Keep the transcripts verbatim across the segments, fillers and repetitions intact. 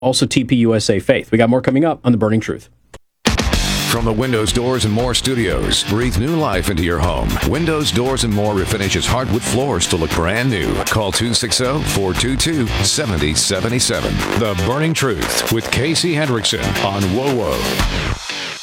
Also T P U S A Faith. We got more coming up on The Burning Truth. From the Windows, Doors, and More studios, breathe new life into your home. Windows, Doors, and More refinishes hardwood floors to look brand new. Call two six zero, four two two, seven zero seven seven. The Burning Truth with Casey Hendrickson on W O W O.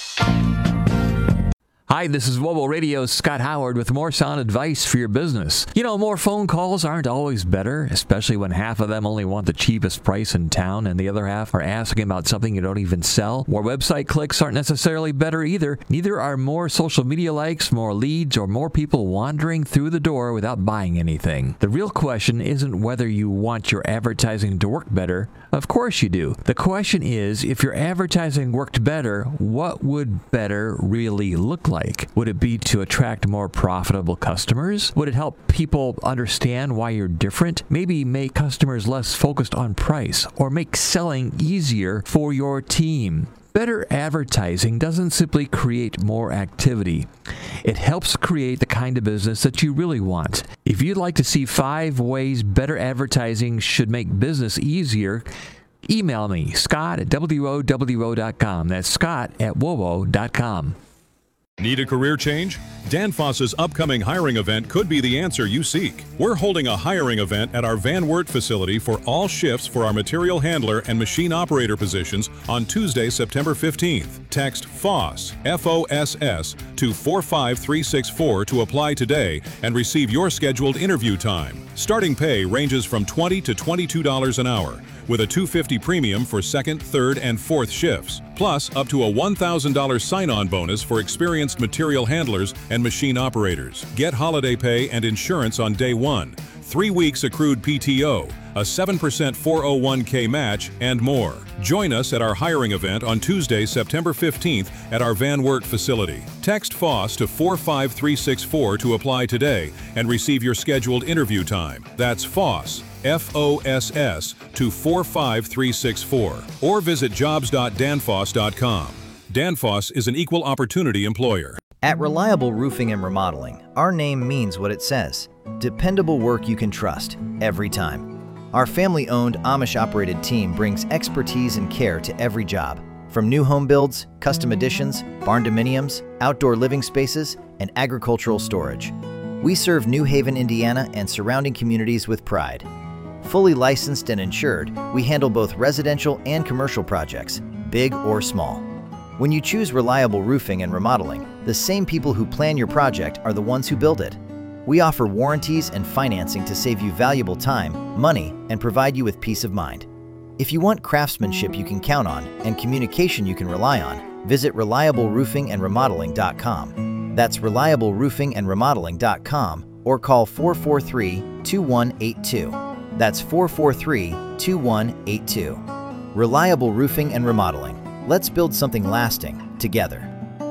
Hi, this is W O W O Radio's Scott Howard with more sound advice for your business. You know, more phone calls aren't always better, especially when half of them only want the cheapest price in town and the other half are asking about something you don't even sell. More website clicks aren't necessarily better either. Neither are more social media likes, more leads, or more people wandering through the door without buying anything. The real question isn't whether you want your advertising to work better. Of course you do. The question is, if your advertising worked better, what would better really look like? Would it be to attract more profitable customers? Would it help people understand why you're different? Maybe make customers less focused on price or make selling easier for your team. Better advertising doesn't simply create more activity. It helps create the kind of business that you really want. If you'd like to see five ways better advertising should make business easier, email me, Scott at W O W O dot com. That's Scott at W O W O dot com. Need a career change? Danfoss's upcoming hiring event could be the answer you seek. We're holding a hiring event at our Van Wert facility for all shifts for our material handler and machine operator positions on Tuesday, September fifteenth. Text FOSS, F O S S, to four five three six four to apply today and receive your scheduled interview time. Starting pay ranges from twenty dollars to twenty-two dollars an hour, with a two hundred fifty dollars premium for second, third, and fourth shifts, plus up to a one thousand dollars sign-on bonus for experienced material handlers and machine operators. Get holiday pay and insurance on day one, three weeks accrued P T O, a seven percent four oh one k match, and more. Join us at our hiring event on Tuesday, September fifteenth at our Van Wert facility. Text FOSS to four five three six four to apply today and receive your scheduled interview time. That's FOSS, F O S S, to four five three six four, or visit jobs dot danfoss dot com. Danfoss is an equal opportunity employer. At Reliable Roofing and Remodeling, our name means what it says. Dependable work you can trust, every time. Our family-owned, Amish-operated team brings expertise and care to every job. From new home builds, custom additions, barn dominiums, outdoor living spaces, and agricultural storage. We serve New Haven, Indiana, and surrounding communities with pride. Fully licensed and insured, we handle both residential and commercial projects, big or small. When you choose Reliable Roofing and Remodeling, the same people who plan your project are the ones who build it. We offer warranties and financing to save you valuable time, money, and provide you with peace of mind. If you want craftsmanship you can count on and communication you can rely on, visit reliable roofing and remodeling dot com. That's reliable roofing and remodeling dot com or call four four three, two one eight two. That's four four three, two one eight two. Reliable Roofing and Remodeling. Let's build something lasting together.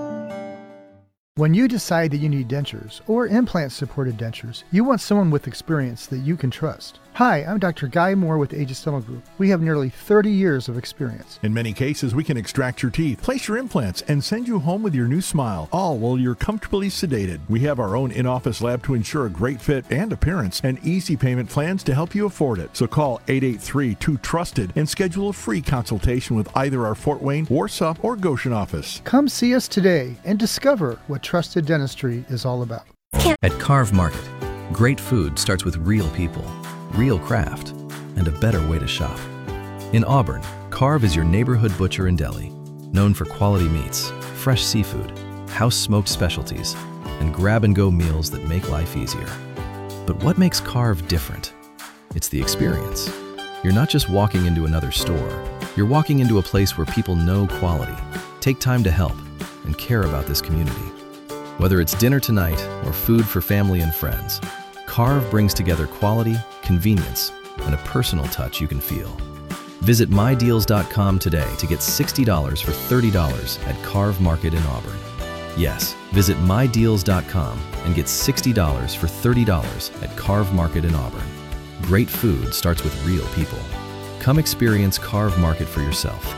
When you decide that you need dentures or implant-supported dentures, you want someone with experience that you can trust. Hi, I'm Doctor Guy Moore with Aegis Dental Group. We have nearly thirty years of experience. In many cases, we can extract your teeth, place your implants, and send you home with your new smile, all while you're comfortably sedated. We have our own in-office lab to ensure a great fit and appearance, and easy payment plans to help you afford it. So call eight eight three, two trusted and schedule a free consultation with either our Fort Wayne, Warsaw, or Goshen office. Come see us today and discover what trusted dentistry is all about. At Carve Market, great food starts with real people, real craft, and a better way to shop. In Auburn, Carve is your neighborhood butcher and deli, known for quality meats, fresh seafood, house-smoked specialties, and grab-and-go meals that make life easier. But what makes Carve different? It's the experience. You're not just walking into another store. You're walking into a place where people know quality, take time to help, and care about this community. Whether it's dinner tonight or food for family and friends, Carve brings together quality, convenience, and a personal touch you can feel. Visit my deals dot com today to get sixty dollars for thirty dollars at Carve Market in Auburn. Yes, visit my deals dot com and get sixty dollars for thirty dollars at Carve Market in Auburn. Great food starts with real people. Come experience Carve Market for yourself.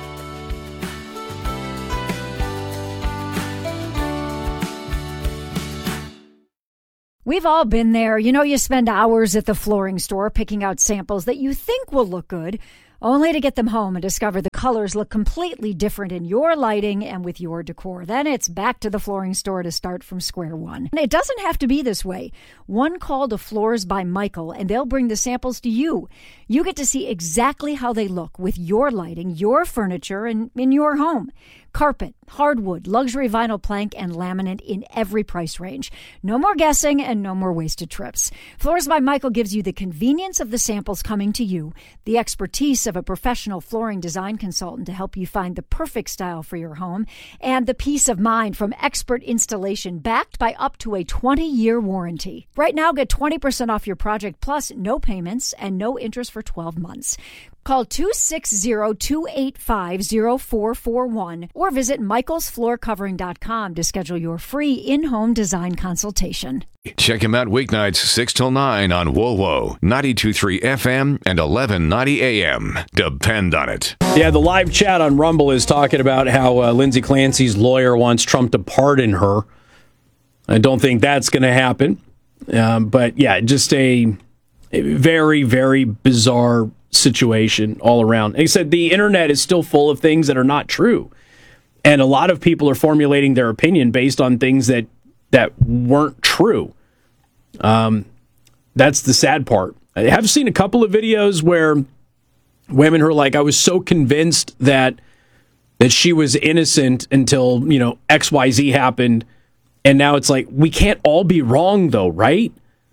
We've all been there. You know, you spend hours at the flooring store picking out samples that you think will look good, only to get them home and discover the colors look completely different in your lighting and with your decor. Then it's back to the flooring store to start from square one. And it doesn't have to be this way. One call to Floors by Michael, and they'll bring the samples to you. You get to see exactly how they look with your lighting, your furniture, and in your home. Carpet, hardwood, luxury vinyl plank, and laminate in every price range. No more guessing and no more wasted trips. Floors by Michael gives you the convenience of the samples coming to you, the expertise of a professional flooring design consultant to help you find the perfect style for your home, and the peace of mind from expert installation backed by up to a twenty-year warranty. Right now, get twenty percent off your project plus no payments and no interest for twelve months. Call two six zero, two eight five, zero four four one or visit michaels floor covering dot com to schedule your free in-home design consultation. Check him out weeknights six till nine on W O W O, ninety-two point three F M and eleven ninety A M. Depend on it. Yeah, the live chat on Rumble is talking about how uh, Lindsay Clancy's lawyer wants Trump to pardon her. I don't think that's going to happen. Um, but yeah, just a, a very, very bizarre situation all around. Like I said, the internet is still full of things that are not true. And a lot of people are formulating their opinion based on things that, that weren't true. Um, that's the sad part. I have seen a couple of videos where women are like, I was so convinced that that she was innocent until, you know, X Y Z happened. And now it's like, we can't all be wrong though, right?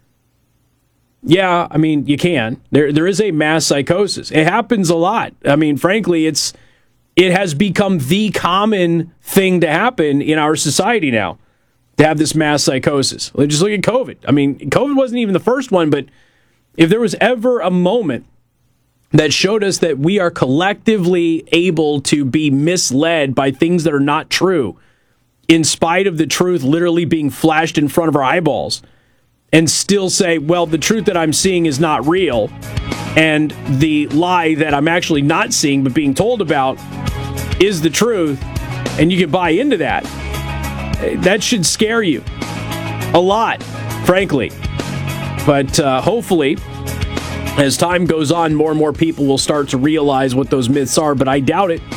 Yeah, I mean, you can. There, there is a mass psychosis. It happens a lot. I mean, frankly, it's it has become the common thing to happen in our society now, to have this mass psychosis. Just look at COVID. I mean, COVID wasn't even the first one, but if there was ever a moment that showed us that we are collectively able to be misled by things that are not true, in spite of the truth literally being flashed in front of our eyeballs, and still say, well, the truth that I'm seeing is not real, and the lie that I'm actually not seeing but being told about is the truth, and you can buy into that. That should scare you a lot, frankly. But uh, hopefully, as time goes on, more and more people will start to realize what those myths are, but I doubt it.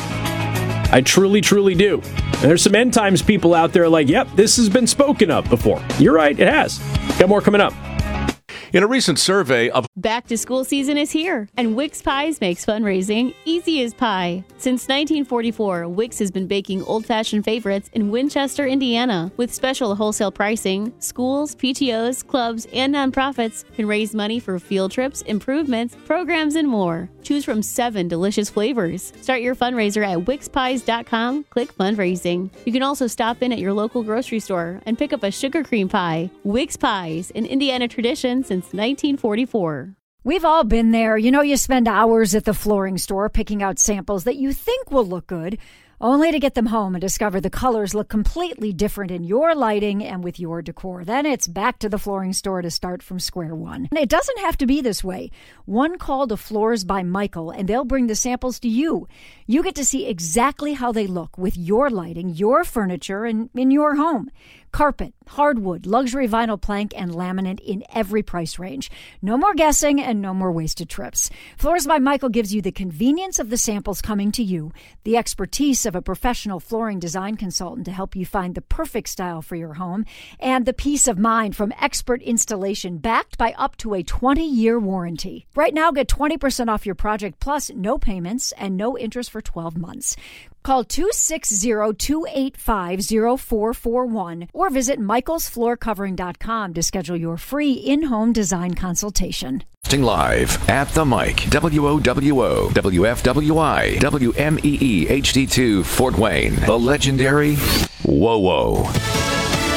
I truly, truly do. And there's some end times people out there like, yep, this has been spoken of before. You're right, it has. Got more coming up. In a recent survey of Back to school season is here, and Wix Pies makes fundraising easy as pie. Since nineteen forty-four, Wix has been baking old-fashioned favorites in Winchester, Indiana. With special wholesale pricing, schools, P T Os, clubs, and nonprofits can raise money for field trips, improvements, programs, and more. Choose from seven delicious flavors. Start your fundraiser at wix pies dot com. Click fundraising. You can also stop in at your local grocery store and pick up a sugar cream pie. Wix Pies, an Indiana tradition since nineteen forty-four. We've all been there. You know, you spend hours at the flooring store picking out samples that you think will look good, only to get them home and discover the colors look completely different in your lighting and with your decor. Then it's back to the flooring store to start from square one. And it doesn't have to be this way. One call to Floors by Michael, and they'll bring the samples to you. You get to see exactly how they look with your lighting, your furniture, and in your home. Carpet, hardwood, luxury vinyl plank, and laminate in every price range. No more guessing and no more wasted trips. Floors by Michael gives you the convenience of the samples coming to you, the expertise of a professional flooring design consultant to help you find the perfect style for your home, and the peace of mind from expert installation backed by up to a twenty-year warranty. Right now, get twenty percent off your project plus no payments and no interest for twelve months. Call two six zero, two eight five, zero four four one or visit michaels floor covering dot com to schedule your free in-home design consultation. Live at the mic, W O W O, W F W I, W M E E H D two, Fort Wayne, the legendary W O W O.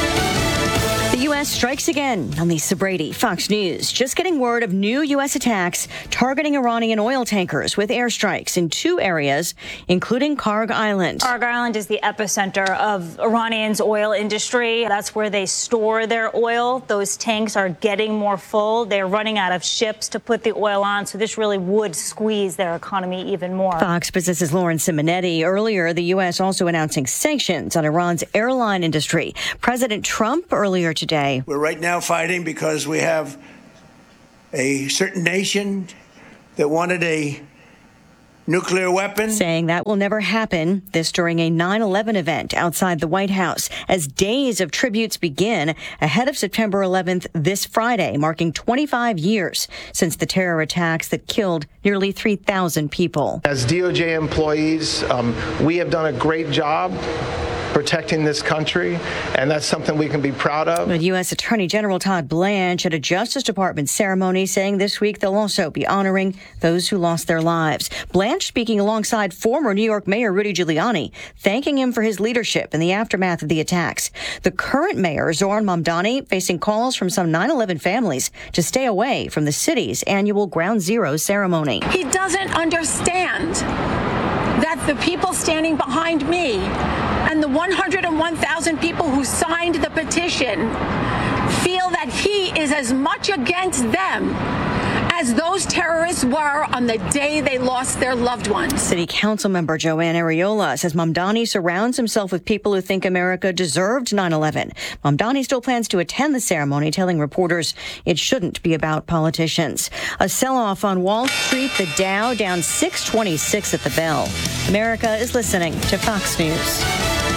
The U S strikes again. I'm Lisa Brady, Fox News. Just getting word of new U S attacks targeting Iranian oil tankers with airstrikes in two areas, including Karg Island. Karg Island is the epicenter of Iranian's oil industry. That's where they store their oil. Those tanks are getting more full. They're running out of ships to put the oil on, so this really would squeeze their economy even more. Fox Business's Lauren Simonetti. Earlier, the U S also announcing sanctions on Iran's airline industry. President Trump earlier today. Today. We're right now fighting because we have a certain nation that wanted a nuclear weapon. Saying that will never happen. This during a nine eleven event outside the White House as days of tributes begin ahead of September eleventh this Friday, marking twenty-five years since the terror attacks that killed nearly three thousand people. As D O J employees, um, we have done a great job protecting this country, and that's something we can be proud of. But U S Attorney General Todd Blanche at a Justice Department ceremony saying this week they'll also be honoring those who lost their lives. Blanche speaking alongside former New York Mayor Rudy Giuliani, thanking him for his leadership in the aftermath of the attacks. The current mayor, Zohran Mamdani, facing calls from some nine eleven families to stay away from the city's annual Ground Zero ceremony. He doesn't understand that the people standing behind me and the one hundred one thousand people who signed the petition feel that he is as much against them as those terrorists were on the day they lost their loved ones. City Council member Joanne Ariola says Mamdani surrounds himself with people who think America deserved nine eleven. Mamdani still plans to attend the ceremony, telling reporters it shouldn't be about politicians. A sell-off on Wall Street, the Dow down six twenty-six at the bell. America is listening to Fox News.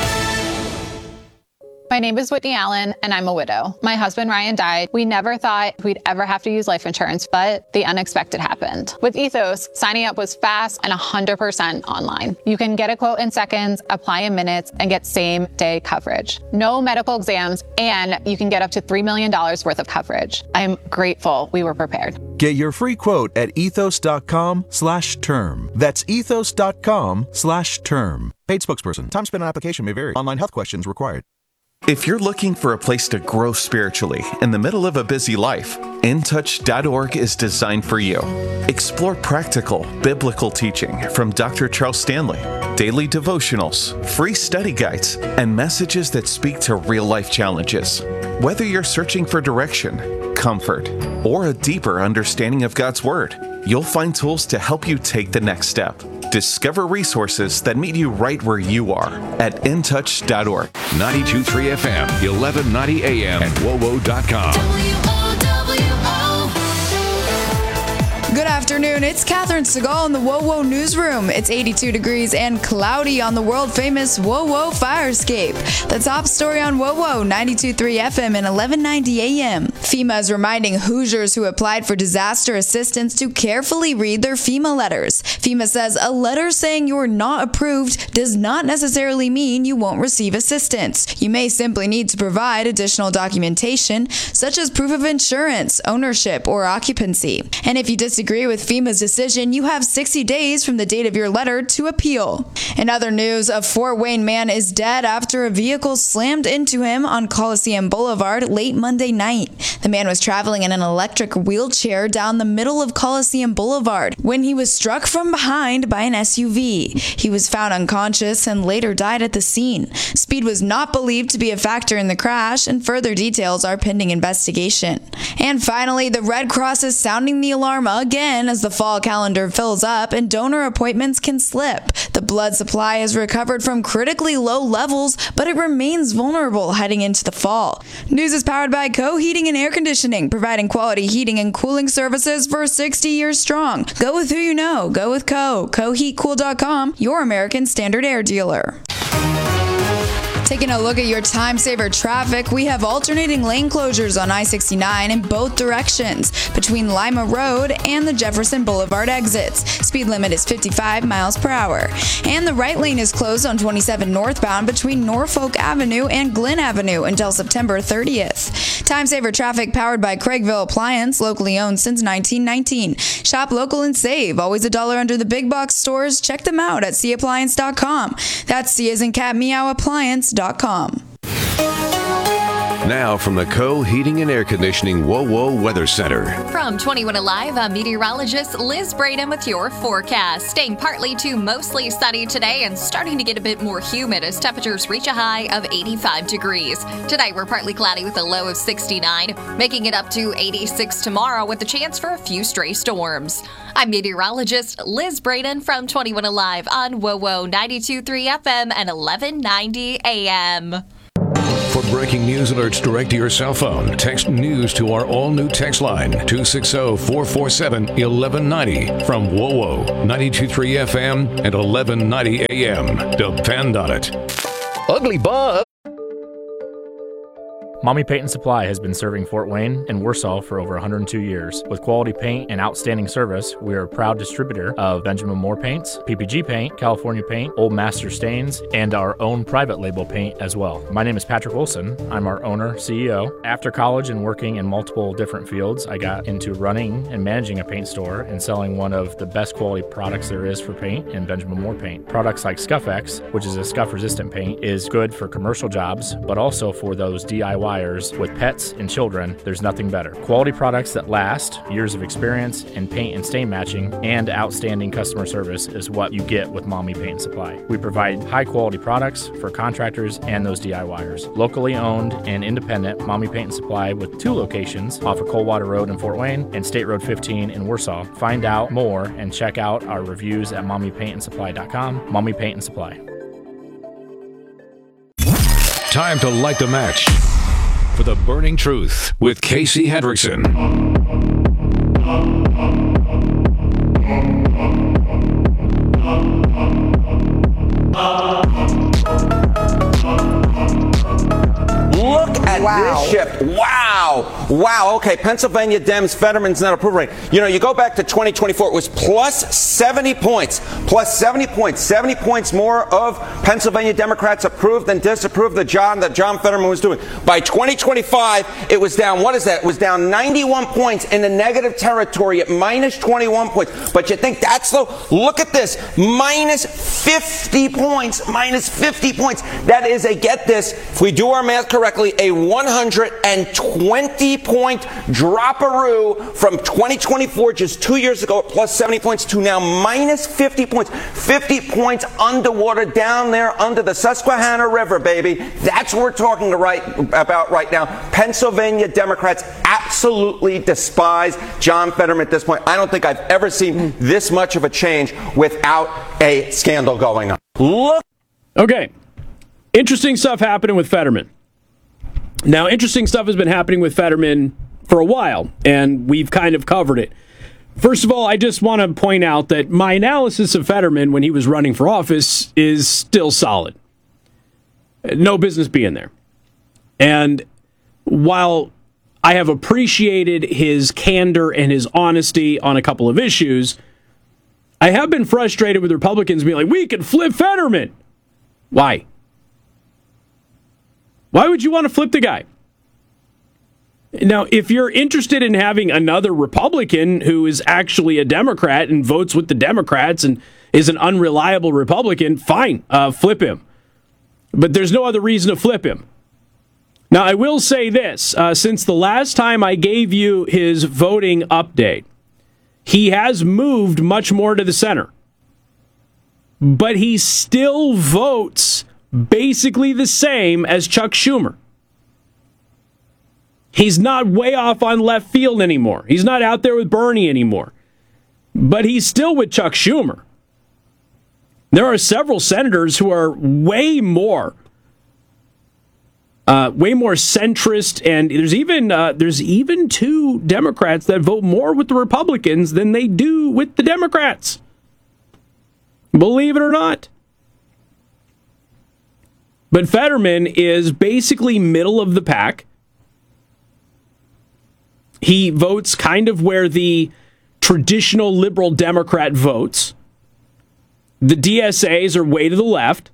My name is Whitney Allen, and I'm a widow. My husband, Ryan, died. We never thought we'd ever have to use life insurance, but the unexpected happened. With Ethos, signing up was fast and one hundred percent online. You can get a quote in seconds, apply in minutes, and get same-day coverage. No medical exams, and you can get up to three million dollars worth of coverage. I'm grateful we were prepared. Get your free quote at ethos.com slash term. That's ethos.com slash term. Paid spokesperson. Time spent on application may vary. Online health questions required. If you're looking for a place to grow spiritually in the middle of a busy life, in touch dot org is designed for you. Explore practical, biblical teaching from Doctor Charles Stanley, daily devotionals, free study guides, and messages that speak to real-life challenges. Whether you're searching for direction, comfort, or a deeper understanding of God's Word, you'll find tools to help you take the next step. Discover resources that meet you right where you are at in touch dot org. ninety-two point three F M, eleven ninety A M, and W O W O dot com. Good afternoon. It's Catherine Segal in the W O W O newsroom. It's eighty-two degrees and cloudy on the world-famous W O W O Firescape. The top story on W O W O, ninety-two point three F M and eleven ninety A M. FEMA is reminding Hoosiers who applied for disaster assistance to carefully read their FEMA letters. FEMA says a letter saying you're not approved does not necessarily mean you won't receive assistance. You may simply need to provide additional documentation, such as proof of insurance, ownership, or occupancy. And if you disagree with FEMA's decision, you have sixty days from the date of your letter to appeal. In other news, a Fort Wayne man is dead after a vehicle slammed into him on Coliseum Boulevard late Monday night. The man was traveling in an electric wheelchair down the middle of Coliseum Boulevard when he was struck from behind by an S U V. He was found unconscious and later died at the scene. Speed was not believed to be a factor in the crash, and further details are pending investigation. And finally, the Red Cross is sounding the alarm again as the fall calendar fills up and donor appointments can slip. The blood supply has recovered from critically low levels, but it remains vulnerable heading into the fall. News is powered by Co Heating and Air Conditioning, providing quality heating and cooling services for sixty years strong. Go with who you know. Go with Co. Co Heat Cool dot com, your American Standard Air dealer. Taking a look at your time saver traffic, we have alternating lane closures on I sixty-nine in both directions between Lima Road and the Jefferson Boulevard exits. Speed limit is fifty-five miles per hour. And the right lane is closed on twenty-seven northbound between Norfolk Avenue and Glen Avenue until September thirtieth. Time saver traffic powered by Craigville Appliance, locally owned since nineteen nineteen. Shop local and save. Always a dollar under the big box stores. Check them out at c appliance dot com. That's C as in cat meow appliance dot com. Now from the Co Heating and Air Conditioning W O W O Weather Center. From twenty-one Alive, I'm meteorologist Liz Braden with your forecast. Staying partly to mostly sunny today and starting to get a bit more humid as temperatures reach a high of eighty-five degrees. Tonight we're partly cloudy with a low of sixty-nine, making it up to eighty-six tomorrow with the chance for a few stray storms. I'm meteorologist Liz Braden from twenty-one Alive on W O W O ninety-two point three F M and eleven ninety A M. For breaking news alerts direct to your cell phone. Text news to our all-new text line, two six zero, four four seven, one one nine zero from W O W O, ninety-two point three F M and eleven ninety A M. Depend on it. Ugly Bob. Mommy Paint and Supply has been serving Fort Wayne and Warsaw for over one hundred two years. With quality paint and outstanding service, we are a proud distributor of Benjamin Moore paints, P P G paint, California paint, Old Master stains, and our own private label paint as well. My name is Patrick Wilson. I'm our owner, C E O. After college and working in multiple different fields, I got into running and managing a paint store and selling one of the best quality products there is for paint in Benjamin Moore paint. Products like Scuff-X, which is a scuff-resistant paint, is good for commercial jobs, but also for those D I Y with pets and children. There's nothing better. Quality products that last, years of experience in paint and stain matching, and outstanding customer service is what you get with Mommy Paint and Supply. We provide high quality products for contractors and those DIYers. Locally owned and independent, Mommy Paint and Supply with two locations off of Coldwater Road in Fort Wayne and State Road fifteen in Warsaw. Find out more and check out our reviews at mommy paint and supply dot com. Mommy Paint and Supply. Time to light the match for the burning truth with Casey Hendrickson. Look at wow. this shift. Wow. Wow. Okay. Pennsylvania Dems, Fetterman's not approval rate. You know, you go back to twenty twenty-four, it was plus seventy points. Plus seventy points. seventy points more of Pennsylvania Democrats approved than disapproved the John that John Fetterman was doing. By twenty twenty-five, it was down, what is that? It was down ninety-one points in the negative territory at minus twenty-one points. But you think that's low? Look at this. Minus fifty points. Minus fifty points. That is a, get this, if we do our math correctly, a one hundred twenty point drop-a-roo from twenty twenty-four, just two years ago, at plus seventy points, to now minus fifty points. fifty points underwater down there under the Susquehanna River, baby. That's what we're talking right, about right now. Pennsylvania Democrats absolutely despise John Fetterman at this point. I don't think I've ever seen this much of a change without a scandal going on. Look. Okay. Interesting stuff happening with Fetterman. Now, interesting stuff has been happening with Fetterman for a while, and we've kind of covered it. First of all, I just want to point out that my analysis of Fetterman when he was running for office is still solid. No business being there. And while I have appreciated his candor and his honesty on a couple of issues, I have been frustrated with Republicans being like, we can flip Fetterman. Why? Why would you want to flip the guy? Now, if you're interested in having another Republican who is actually a Democrat and votes with the Democrats and is an unreliable Republican, fine, uh, flip him. But there's no other reason to flip him. Now, I will say this. Uh, since the last time I gave you his voting update, he has moved much more to the center. But he still votes basically the same as Chuck Schumer. He's not way off on left field anymore. He's not out there with Bernie anymore. But he's still with Chuck Schumer. There are several senators who are way more uh, way more centrist, and there's even uh, there's even two Democrats that vote more with the Republicans than they do with the Democrats. Believe it or not. But Fetterman is basically middle of the pack. He votes kind of where the traditional liberal Democrat votes. The D S As are way to the left.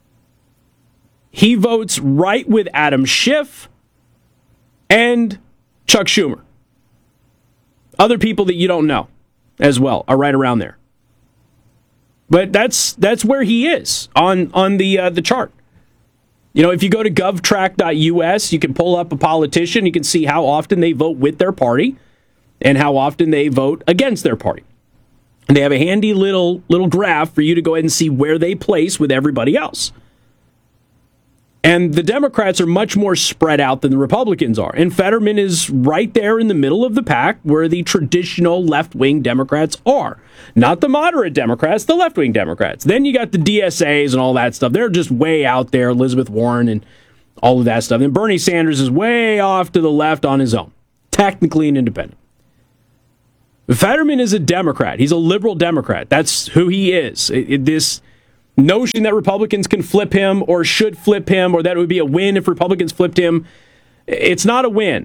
He votes right with Adam Schiff and Chuck Schumer. Other people that you don't know as well are right around there. But that's that's where he is on, on the uh, the chart. You know, if you go to gov track dot U S, you can pull up a politician. You can see how often they vote with their party and how often they vote against their party. And they have a handy little little graph for you to go ahead and see where they place with everybody else. And the Democrats are much more spread out than the Republicans are. And Fetterman is right there in the middle of the pack where the traditional left-wing Democrats are. Not the moderate Democrats, the left-wing Democrats. Then you got the D S As and all that stuff. They're just way out there, Elizabeth Warren and all of that stuff. And Bernie Sanders is way off to the left on his own, technically an independent. Fetterman is a Democrat. He's a liberal Democrat. That's who he is. It, it, this notion that Republicans can flip him or should flip him or that it would be a win if Republicans flipped him, it's not a win.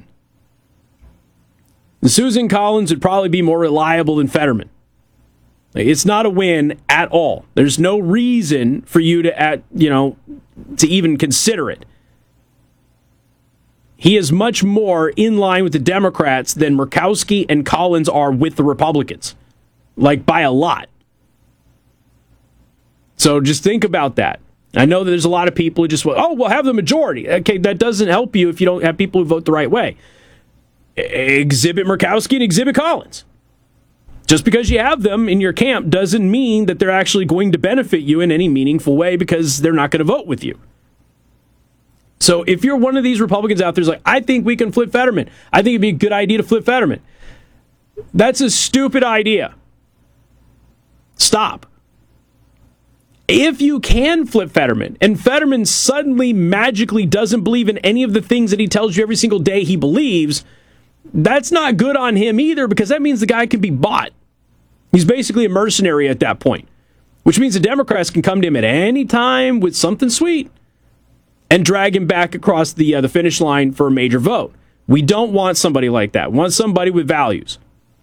Susan Collins would probably be more reliable than Fetterman. It's not a win at all. There's no reason for you to, at you know, to even consider it. He is much more in line with the Democrats than Murkowski and Collins are with the Republicans, like by a lot. So just think about that. I know that there's a lot of people who just, oh, we'll have the majority. Okay, that doesn't help you if you don't have people who vote the right way. Exhibit Murkowski and exhibit Collins. Just because you have them in your camp doesn't mean that they're actually going to benefit you in any meaningful way because they're not going to vote with you. So if you're one of these Republicans out there who's like, I think we can flip Fetterman. I think it'd be a good idea to flip Fetterman. That's a stupid idea. Stop. If you can flip Fetterman, and Fetterman suddenly magically doesn't believe in any of the things that he tells you every single day he believes, that's not good on him either, because that means the guy can be bought. He's basically a mercenary at that point, which means the Democrats can come to him at any time with something sweet and drag him back across the uh, the finish line for a major vote. We don't want somebody like that. We want somebody with values.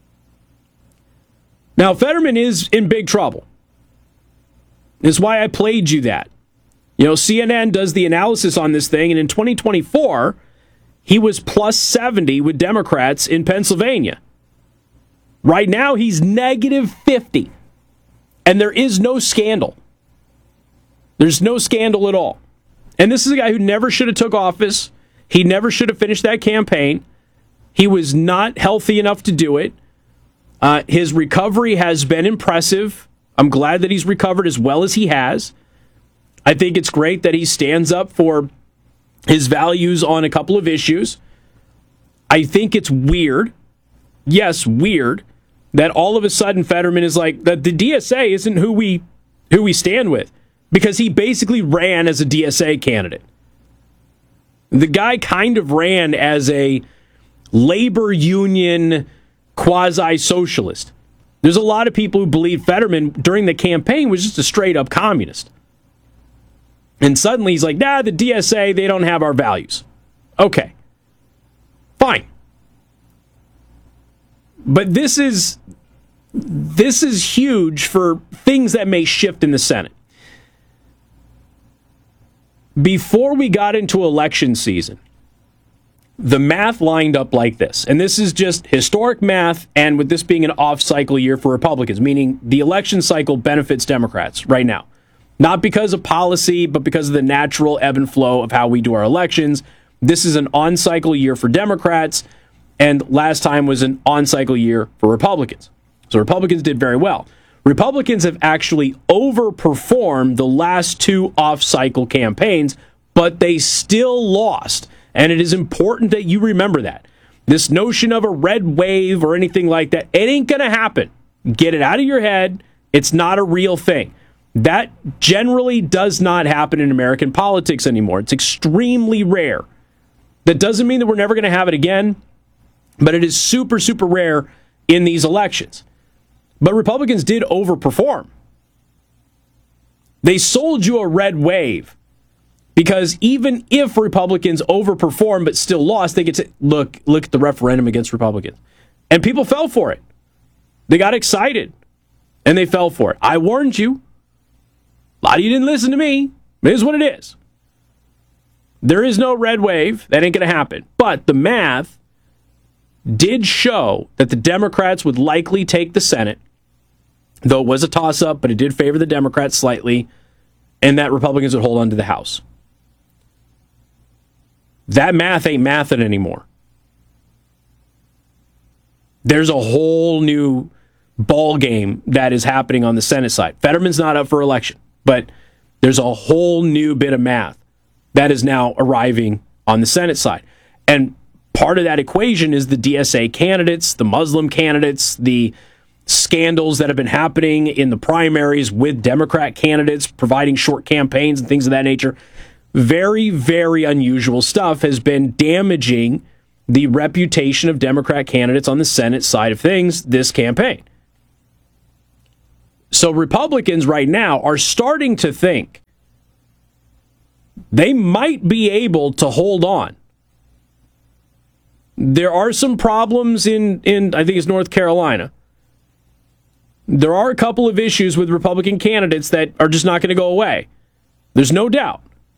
Now, Fetterman is in big trouble. That's why I played you that. You know, C N N does the analysis on this thing, and in twenty twenty-four, he was plus seventy with Democrats in Pennsylvania. Right now, he's negative fifty. And there is no scandal. There's no scandal at all. And this is a guy who never should have took office. He never should have finished that campaign. He was not healthy enough to do it. Uh, his recovery has been impressive. I'm glad that he's recovered as well as he has. I think it's great that he stands up for his values on a couple of issues. I think it's weird, yes, weird, that all of a sudden Fetterman is like, that the D S A isn't who we who we stand with, because he basically ran as a D S A candidate. The guy kind of ran as a labor union quasi-socialist. There's a lot of people who believe Fetterman during the campaign was just a straight-up communist. And suddenly he's like, nah, the D S A, they don't have our values. Okay. Fine. But this is this is huge for things that may shift in the Senate. Before we got into election season, the math lined up like this. And this is just historic math, and with this being an off-cycle year for Republicans, meaning the election cycle benefits Democrats right now. Not because of policy, but because of the natural ebb and flow of how we do our elections. This is an on-cycle year for Democrats, and last time was an on-cycle year for Republicans. So Republicans did very well. Republicans have actually overperformed the last two off-cycle campaigns, but they still lost. And it is important that you remember that. This notion of a red wave or anything like that, it ain't going to happen. Get it out of your head. It's not a real thing. That generally does not happen in American politics anymore. It's extremely rare. That doesn't mean that we're never going to have it again, but it is super, super rare in these elections. But Republicans did overperform. They sold you a red wave. Because even if Republicans overperform but still lost, they get to look look at the referendum against Republicans. And people fell for it. They got excited. And they fell for it. I warned you. A lot of you didn't listen to me. It is what it is. There is no red wave. That ain't going to happen. But the math did show that the Democrats would likely take the Senate, though it was a toss-up, but it did favor the Democrats slightly, and that Republicans would hold on to the House. That math ain't mathing anymore. There's a whole new ball game that is happening on the Senate side. Fetterman's not up for election, but there's a whole new bit of math that is now arriving on the Senate side. And part of that equation is the D S A candidates, the Muslim candidates, the scandals that have been happening in the primaries with Democrat candidates providing short campaigns and things of that nature. very, very unusual stuff has been damaging the reputation of Democrat candidates on the Senate side of things this campaign. So Republicans right now are starting to think they might be able to hold on. There are some problems in, in I think it's North Carolina. There are a couple of issues with Republican candidates that are just not going to go away. There's no doubt.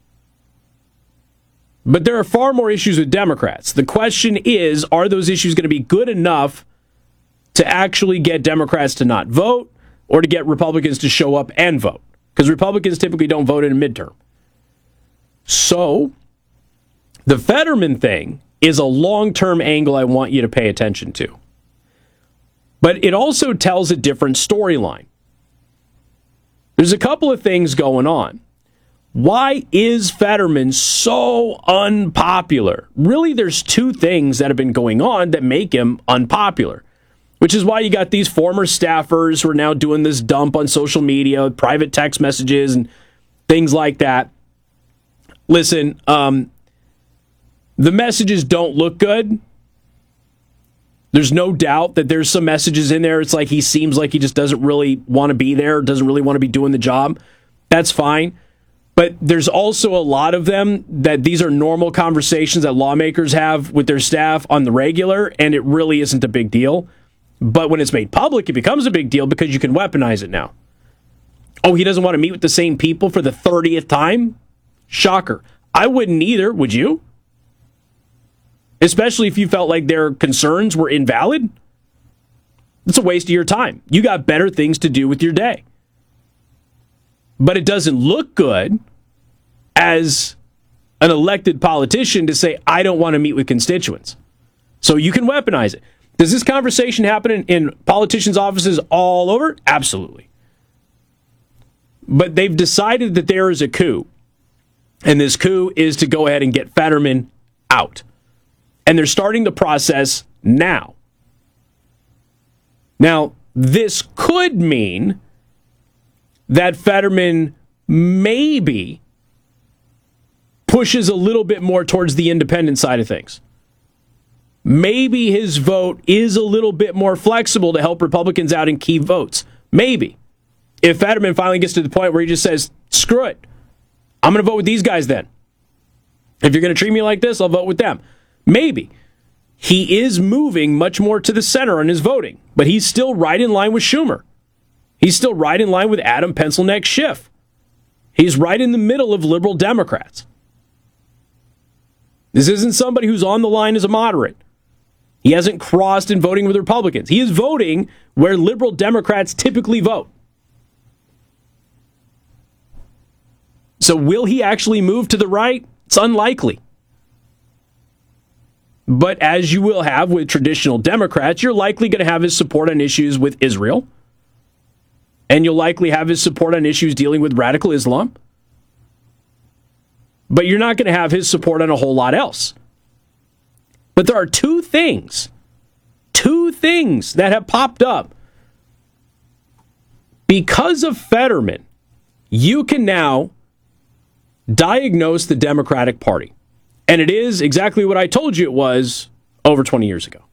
But there are far more issues with Democrats. The question is, are those issues going to be good enough to actually get Democrats to not vote or to get Republicans to show up and vote? Because Republicans typically don't vote in a midterm. So, the Fetterman thing is a long-term angle I want you to pay attention to. But it also tells a different storyline. There's a couple of things going on. Why is Fetterman so unpopular? Really, there's two things that have been going on that make him unpopular, which is why you got these former staffers who are now doing this dump on social media, private text messages and things like that. Listen, um, the messages don't look good. There's no doubt that there's some messages in there. It's like he seems like he just doesn't really want to be there, doesn't really want to be doing the job. That's fine. But there's also a lot of them that these are normal conversations that lawmakers have with their staff on the regular, and it really isn't a big deal. But when it's made public, it becomes a big deal because you can weaponize it now. Oh, he doesn't want to meet with the same people for the thirtieth time? Shocker. I wouldn't either, would you? Especially if you felt like their concerns were invalid. It's a waste of your time. You got better things to do with your day. But it doesn't look good as an elected politician to say, I don't want to meet with constituents. So you can weaponize it. Does this conversation happen in, in politicians' offices all over? Absolutely. But they've decided that there is a coup. And this coup is to go ahead and get Fetterman out. And they're starting the process now. Now, this could mean that Fetterman maybe pushes a little bit more towards the independent side of things. Maybe his vote is a little bit more flexible to help Republicans out in key votes. Maybe. If Fetterman finally gets to the point where he just says, screw it, I'm going to vote with these guys then. If you're going to treat me like this, I'll vote with them. Maybe. He is moving much more to the center on his voting, but he's still right in line with Schumer. He's still right in line with Adam Pencilneck Schiff. He's right in the middle of liberal Democrats. This isn't somebody who's on the line as a moderate. He hasn't crossed in voting with Republicans. He is voting where liberal Democrats typically vote. So will he actually move to the right? It's unlikely. But as you will have with traditional Democrats, you're likely going to have his support on issues with Israel. And you'll likely have his support on issues dealing with radical Islam. But you're not going to have his support on a whole lot else. But there are two things, two things that have popped up. Because of Fetterman, you can now diagnose the Democratic Party. And it is exactly what I told you it was over twenty years ago.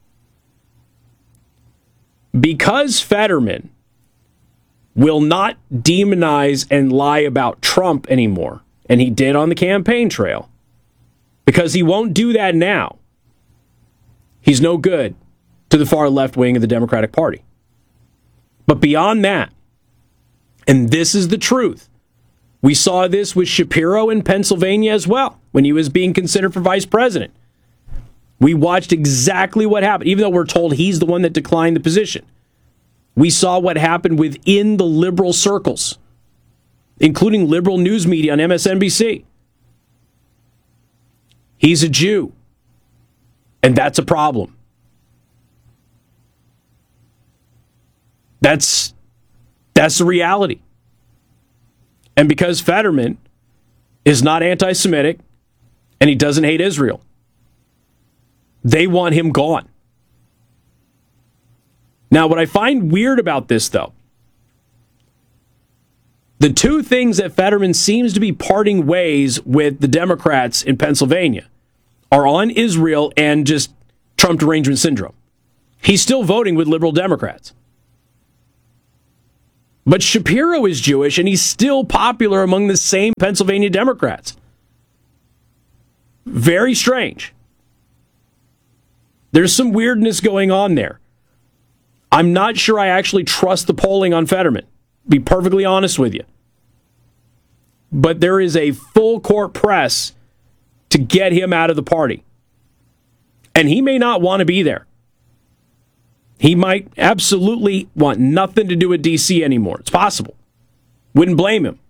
Because Fetterman will not demonize and lie about Trump anymore, and he did on the campaign trail, because he won't do that now, he's no good to the far left wing of the Democratic Party. But beyond that, and this is the truth, we saw this with Shapiro in Pennsylvania as well, when he was being considered for vice president. We watched exactly what happened, even though we're told he's the one that declined the position. We saw what happened within the liberal circles, including liberal news media on M S N B C. He's a Jew, and that's a problem. That's, that's the reality. And because Fetterman is not anti-Semitic and he doesn't hate Israel, they want him gone. Now, what I find weird about this, though, The two things that Fetterman seems to be parting ways with the Democrats in Pennsylvania are on Israel and just Trump derangement syndrome. He's still voting with liberal Democrats. But Shapiro is Jewish, and he's still popular among the same Pennsylvania Democrats. Very strange. There's some weirdness going on there. I'm not sure I actually trust the polling on Fetterman. Be perfectly honest with you. But there is a full court press to get him out of the party. And he may not want to be there. He might absolutely want nothing to do with D C anymore. It's possible. Wouldn't blame him.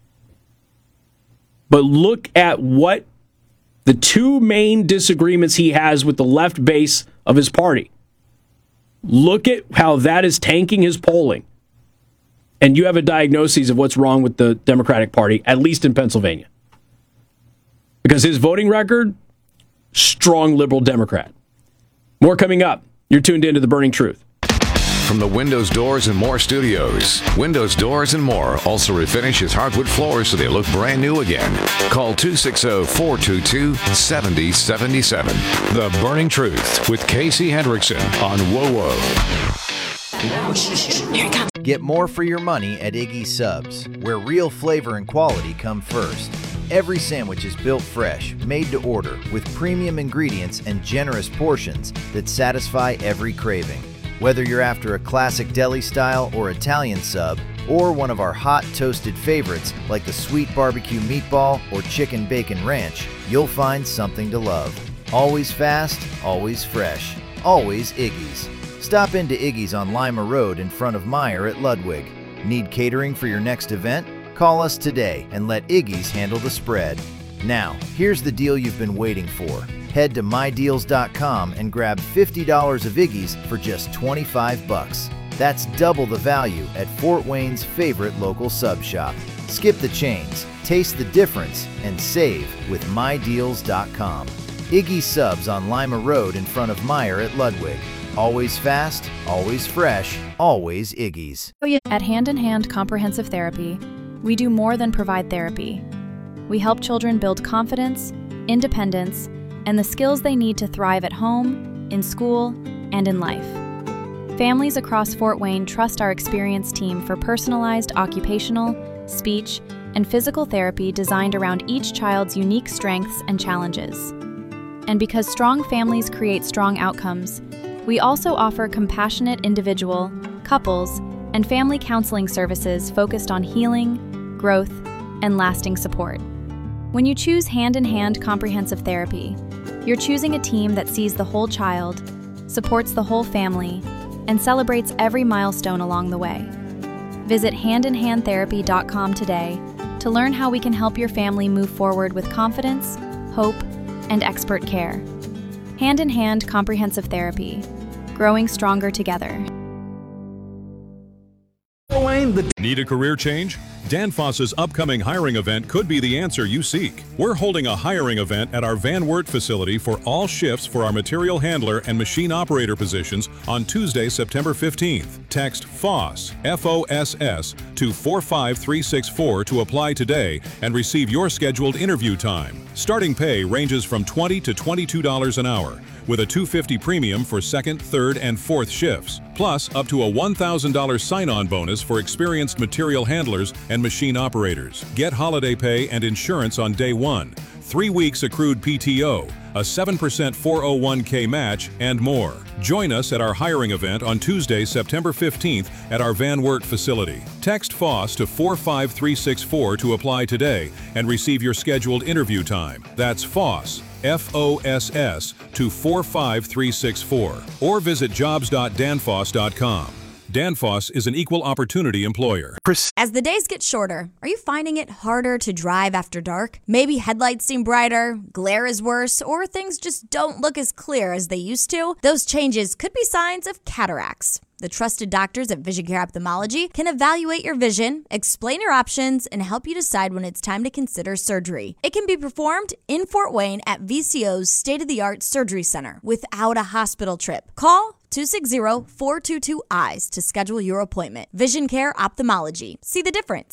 But look at what the two main disagreements he has with the left base of his party. Look at how that is tanking his polling. And you have a diagnosis of what's wrong with the Democratic Party, at least in Pennsylvania. Because his voting record, strong liberal Democrat. More coming up. You're tuned into The Burning Truth. From the Windows, Doors, and More studios, Windows, Doors, and More also refinishes hardwood floors so they look brand new again. Call two six zero, four two two, seven zero seven seven. The Burning Truth with Casey Hendrickson on WoWo. Get more for your money at Iggy's Subs, where real flavor and quality come first. Every sandwich is built fresh, made to order, with premium ingredients and generous portions that satisfy every craving. Whether you're after a classic deli style or Italian sub, or one of our hot toasted favorites like the sweet barbecue meatball or chicken bacon ranch, you'll find something to love. Always fast, always fresh, always Iggy's. Stop into Iggy's on Lima Road in front of Meyer at Ludwig. Need catering for your next event? Call us today and let Iggy's handle the spread. Now, here's the deal you've been waiting for. Head to my deals dot com and grab fifty dollars of Iggy's for just twenty-five bucks. That's double the value at Fort Wayne's favorite local sub shop. Skip the chains, taste the difference, and save with my deals dot com. Iggy's Subs on Lima Road in front of Meyer at Ludwig. Always fast, always fresh, always Iggy's. At Hand in Hand Comprehensive Therapy, we do more than provide therapy. We help children build confidence, independence, and the skills they need to thrive at home, in school, and in life. Families across Fort Wayne trust our experienced team for personalized occupational, speech, and physical therapy designed around each child's unique strengths and challenges. And because strong families create strong outcomes, we also offer compassionate individual, couples, and family counseling services focused on healing, growth, and lasting support. When you choose Hand in Hand Comprehensive Therapy, you're choosing a team that sees the whole child, supports the whole family, and celebrates every milestone along the way. Visit hand in hand therapy dot com today to learn how we can help your family move forward with confidence, hope, and expert care. Hand in Hand Comprehensive Therapy, growing stronger together. Need a career change? Danfoss's upcoming hiring event could be the answer you seek. We're holding a hiring event at our Van Wert facility for all shifts for our material handler and machine operator positions on Tuesday, September fifteenth. Text FOSS, F O S S, to four five three six four to apply today and receive your scheduled interview time. Starting pay ranges from twenty to twenty-two dollars an hour, with a two hundred fifty dollars premium for second, third, and fourth shifts, plus up to a one thousand dollars sign-on bonus for experienced material handlers and machine operators. Get holiday pay and insurance on day one, three weeks accrued P T O, a seven percent four oh one K match, and more. Join us at our hiring event on Tuesday, September fifteenth at our Van Wert facility. Text FOSS to four five three six four to apply today and receive your scheduled interview time. That's FOSS, F O S S, to four five three six four, or visit jobs dot danfoss dot com. Danfoss is an equal opportunity employer. As the days get shorter, are you finding it harder to drive after dark? Maybe headlights seem brighter, glare is worse, or things just don't look as clear as they used to? Those changes could be signs of cataracts. The trusted doctors at Vision Care Ophthalmology can evaluate your vision, explain your options, and help you decide when it's time to consider surgery. It can be performed in Fort Wayne at V C O's state-of-the-art surgery center without a hospital trip. Call two six zero, four two two, E Y E S to schedule your appointment. Vision Care Ophthalmology. See the difference.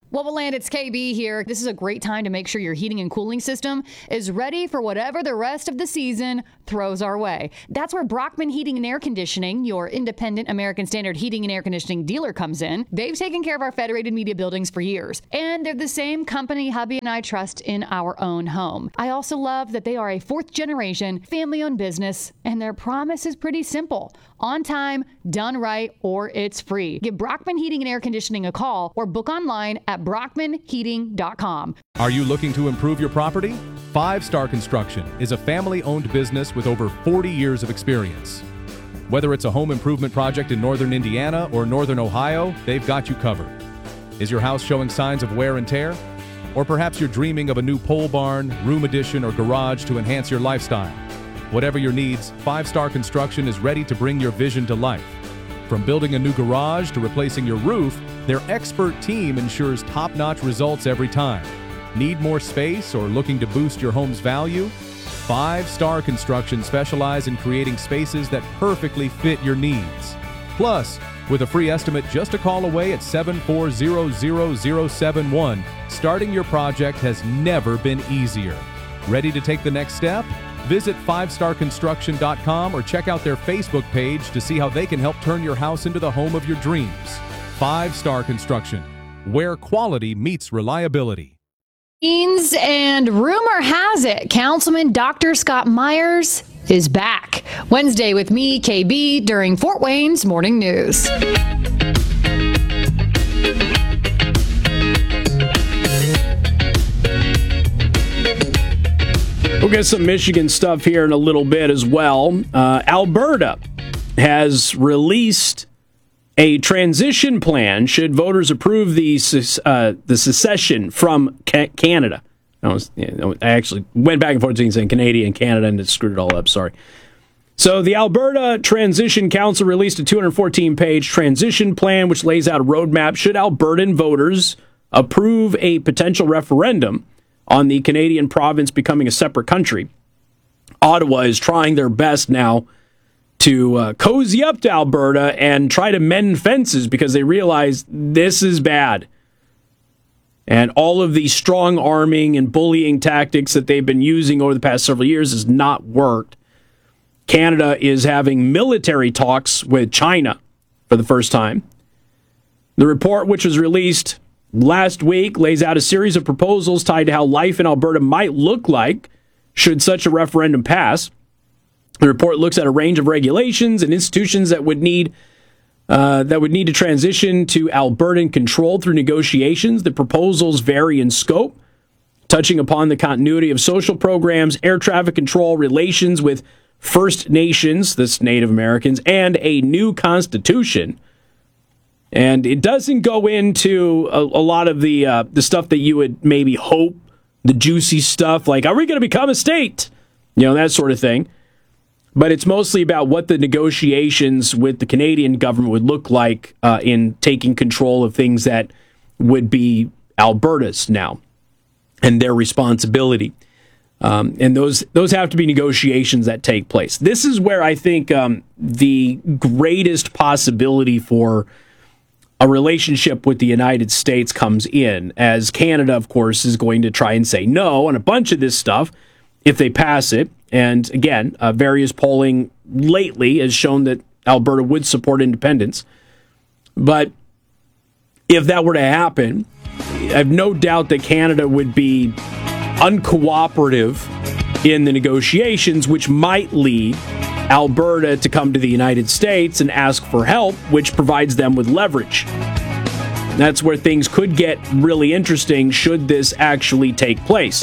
What will land? It's K B here. This is a great time to make sure your heating and cooling system is ready for whatever the rest of the season throws our way. That's where Brockman Heating and Air Conditioning, your independent American Standard heating and air conditioning dealer, comes in. They've taken care of our Federated Media buildings for years, and they're the same company hubby and I trust in our own home. I also love that they are a fourth generation family-owned business, and their promise is pretty simple. On time, done right, or it's free. Give Brockman Heating and Air Conditioning a call or book online at brockman heating dot com. Are you looking to improve your property? Five Star Construction is a family-owned business with over forty years of experience. Whether it's a home improvement project in northern Indiana or northern Ohio, they've got you covered. Is your house showing signs of wear and tear? Or perhaps you're dreaming of a new pole barn, room addition, or garage to enhance your lifestyle. Whatever your needs, Five Star Construction is ready to bring your vision to life. From building a new garage to replacing your roof, their expert team ensures top-notch results every time. Need more space or looking to boost your home's value? Five Star Construction specializes in creating spaces that perfectly fit your needs. Plus, with a free estimate just a call away at seven four zero zero zero seven one, starting your project has never been easier. Ready to take the next step? Visit five star construction dot com or check out their Facebook page to see how they can help turn your house into the home of your dreams. Five Star Construction, where quality meets reliability. And rumor has it, Councilman Doctor Scott Myers is back. Wednesday with me, K B, during Fort Wayne's Morning News. We'll get some Michigan stuff here in a little bit as well. Uh, Alberta has released a transition plan should voters approve the uh, the secession from ca- Canada. I, was, you know, I actually went back and forth saying Canada and Canada and it screwed it all up. Sorry. So the Alberta Transition Council released a two hundred fourteen page transition plan which lays out a roadmap should Albertan voters approve a potential referendum on the Canadian province becoming a separate country. Ottawa is trying their best now to uh, cozy up to Alberta and try to mend fences because they realize this is bad. And all of the strong arming and bullying tactics that they've been using over the past several years has not worked. Canada is having military talks with China for the first time. The report, which was released last week, lays out a series of proposals tied to how life in Alberta might look like should such a referendum pass. The report looks at a range of regulations and institutions that would need uh, that would need to transition to Albertan control through negotiations. The proposals vary in scope, touching upon the continuity of social programs, air traffic control, relations with First Nations, that's Native Americans, and a new constitution. And it doesn't go into a, a lot of the uh, the stuff that you would maybe hope, the juicy stuff, like, are we going to become a state? You know, that sort of thing. But it's mostly about what the negotiations with the Canadian government would look like uh, in taking control of things that would be Alberta's now and their responsibility. Um, and those those have to be negotiations that take place. This is where I think um, the greatest possibility for a relationship with the United States comes in, as Canada, of course, is going to try and say no on a bunch of this stuff if they pass it. And again, uh, various polling lately has shown that Alberta would support independence. But if that were to happen, I have no doubt that Canada would be uncooperative in the negotiations, which might lead Alberta to come to the United States and ask for help, which provides them with leverage. That's where things could get really interesting should this actually take place.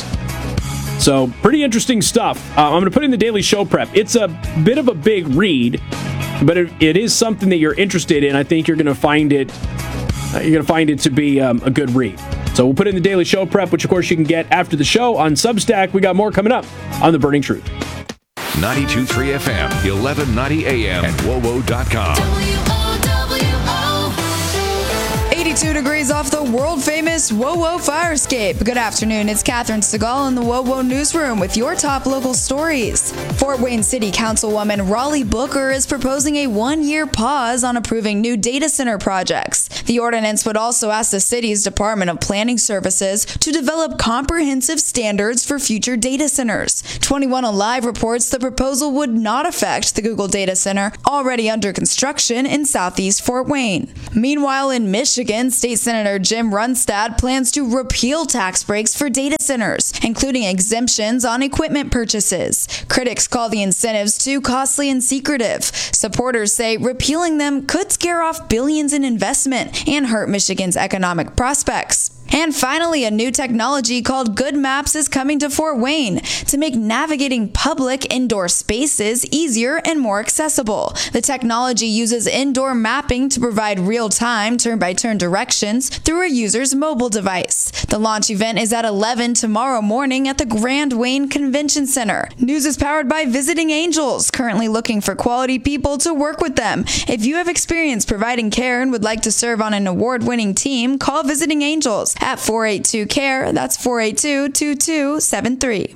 So, pretty interesting stuff. Uh, I'm going to put in the Daily Show Prep. It's a bit of a big read, but it, it is something that you're interested in. I think you're going to find it. Uh, you're going to find it to be um, a good read. So we'll put in the Daily Show Prep, which of course you can get after the show on Substack. We got more coming up on The Burning Truth. ninety-two point three F M, eleven ninety A M, and W O W O dot com. eighty-two degrees off the world-famous WoWo fire escape. Good afternoon, it's Catherine Segal in the WoWo newsroom with your top local stories. Fort Wayne City Councilwoman Raleigh Booker is proposing a one-year pause on approving new data center projects. The ordinance would also ask the city's Department of Planning Services to develop comprehensive standards for future data centers. twenty-one Alive reports the proposal would not affect the Google data center already under construction in southeast Fort Wayne. Meanwhile, in Michigan, State Senator Jim Runstad plans to repeal tax breaks for data centers, including exemptions on equipment purchases. Critics call the incentives too costly and secretive. Supporters say repealing them could scare off billions in investment and hurt Michigan's economic prospects. And finally, a new technology called Good Maps is coming to Fort Wayne to make navigating public indoor spaces easier and more accessible. The technology uses indoor mapping to provide real-time turn-by-turn directions through a user's mobile device. The launch event is at eleven tomorrow morning at the Grand Wayne Convention Center. News is powered by Visiting Angels, currently looking for quality people to work with them. If you have experience providing care and would like to serve on an award-winning team, call Visiting Angels at four eight two C A R E. That's four eight two, two two seven three.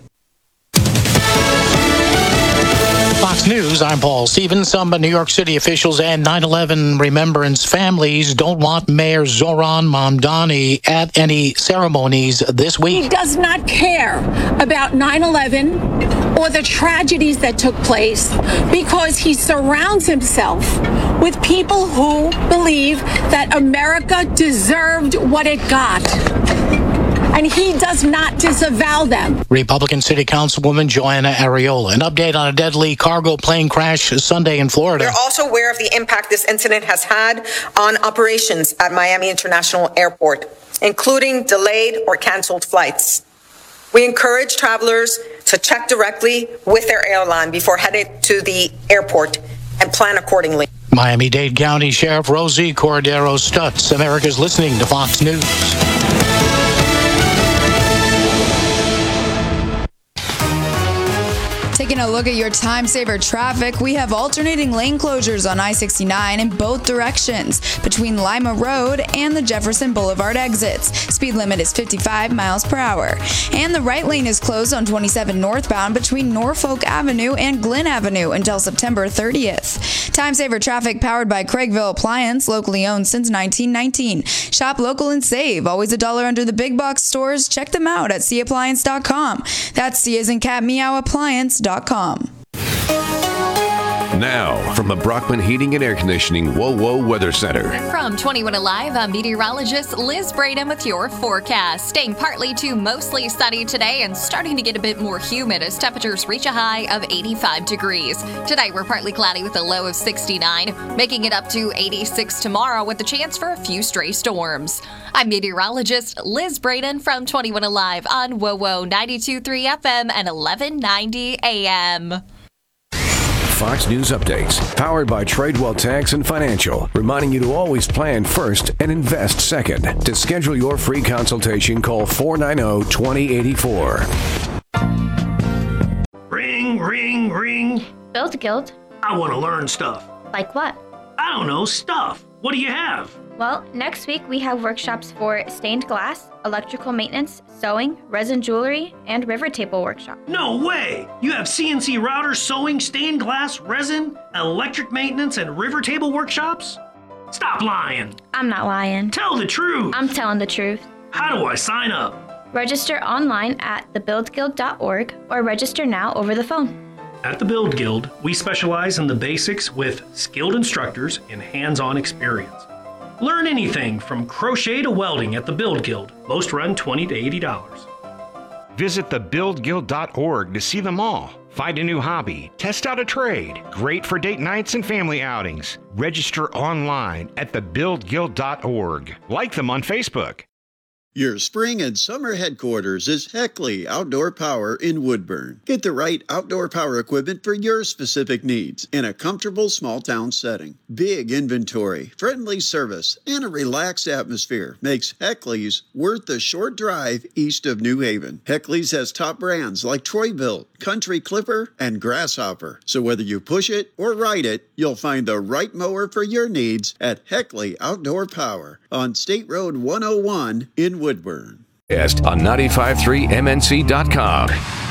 Fox News, I'm Paul Stevens. Some New York City officials and nine eleven remembrance families don't want Mayor Zoran Mamdani at any ceremonies this week. He does not care about nine eleven or the tragedies that took place because he surrounds himself with people who believe that America deserved what it got. And he does not disavow them. Republican City Councilwoman Joanna Ariola. An update on a deadly cargo plane crash Sunday in Florida. We're also aware of the impact this incident has had on operations at Miami International Airport, including delayed or canceled flights. We encourage travelers to check directly with their airline before heading to the airport and plan accordingly. Miami-Dade County Sheriff Rosie Cordero Stutz. America's listening to Fox News. Taking a look at your time saver traffic, we have alternating lane closures on I sixty-nine in both directions between Lima Road and the Jefferson Boulevard exits. Speed limit is fifty-five miles per hour. And the right lane is closed on twenty-seven northbound between Norfolk Avenue and Glen Avenue until September thirtieth. Time saver traffic powered by Craigville Appliance, locally owned since nineteen nineteen. Shop local and save. Always a dollar under the big box stores. Check them out at c appliance dot com. That's C as in cat meow appliance dot com. Now, from the Brockman Heating and Air Conditioning WoWo Weather Center. From twenty-one Alive, I'm meteorologist Liz Braden with your forecast. Staying partly to mostly sunny today and starting to get a bit more humid as temperatures reach a high of eighty-five degrees. Tonight, we're partly cloudy with a low of sixty-nine, making it up to eighty-six tomorrow with a chance for a few stray storms. I'm meteorologist Liz Braden from twenty-one Alive on WoWo ninety-two point three F M and eleven ninety A M. Fox News updates, powered by Tradewell Tax and Financial, reminding you to always plan first and invest second. To schedule your free consultation, call four nine zero, two zero eight four. Ring, ring, ring. Build Guild. I want to learn stuff. Like what? I don't know, stuff. What do you have? Well, next week we have workshops for stained glass, electrical maintenance, sewing, resin jewelry, and river table workshop. No way! You have C N C routers, sewing, stained glass, resin, electric maintenance, and river table workshops? Stop lying! I'm not lying. Tell the truth! I'm telling the truth. How do I sign up? Register online at the build guild dot org or register now over the phone. At the Build Guild, we specialize in the basics with skilled instructors and hands-on experience. Learn anything from crochet to welding at the Build Guild. Most run twenty to eighty dollars. Visit the build guild dot org to see them all. Find a new hobby, test out a trade. Great for date nights and family outings. Register online at the build guild dot org. Like them on Facebook. Your spring and summer headquarters is Heckley Outdoor Power in Woodburn. Get the right outdoor power equipment for your specific needs in a comfortable small town setting. Big inventory, friendly service, and a relaxed atmosphere makes Heckley's worth the short drive east of New Haven. Heckley's has top brands like Troy-Bilt, Country Clipper, and Grasshopper. So whether you push it or ride it, you'll find the right mower for your needs at Heckley Outdoor Power on State Road one oh one in Woodburn. On ninety-five point three M N C dot com.